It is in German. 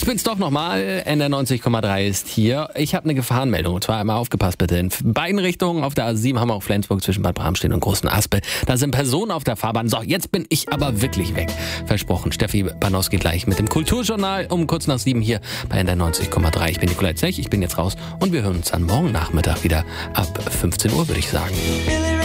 Ich bin's doch nochmal. NDR 90,3 ist hier. Ich habe eine Gefahrenmeldung. Und zwar einmal aufgepasst bitte. In beiden Richtungen auf der A7 Hamburg-Flensburg zwischen Bad Bramstedt und Großen Aspel. Da sind Personen auf der Fahrbahn. So, jetzt bin ich aber wirklich weg. Versprochen. Steffi Banowski gleich mit dem Kulturjournal um kurz nach 7 hier bei NDR 90,3. Ich bin Nikolai Zech. Ich bin jetzt raus und wir hören uns dann morgen Nachmittag wieder ab 15 Uhr, würde ich sagen.